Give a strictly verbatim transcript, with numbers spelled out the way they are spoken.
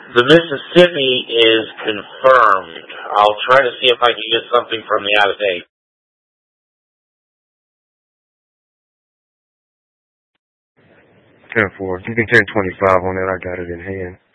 The Mississippi is confirmed. I'll try to see if I can get something from the out of date. ten four. You can ten twenty-five on that. I got it in hand.